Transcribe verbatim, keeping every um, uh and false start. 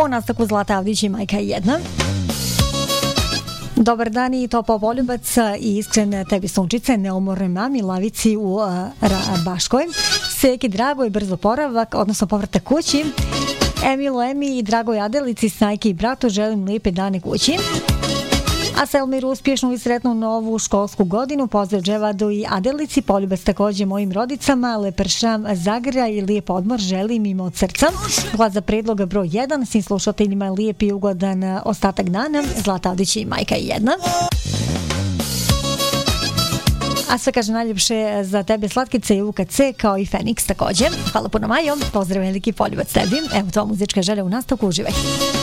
O nastavku Zlata Avdić i Majka jedna. Dobar dan i topao poljubac i iskren tebi sunčice, neumornoj mami Lavici u uh, Baškoj. Seki Dragoj, brzo poravak, odnosno povratak kući. Emilu, Emi i Dragoj Adelici, Snajki i bratu, želim lijepe dane kući. A Selmiru uspješnu i sretnu novu školsku godinu. Pozdrav Dževadu i Adelici, poljubac također mojim rodicama, Lepršam Zagrja i lijep odmor želim im od srca. Glas za predloga broj jedan, svim slušateljima lijep i ugodan ostatak dana. Zlata Avdić i Majka jedna. A sve kaže najljepše za tebe Slatkice i U K C kao i Feniks također. Hvala puno Majo, pozdrav veliki poljubac tebi. Evo tvoja muzička želja u nastavku, uživaj.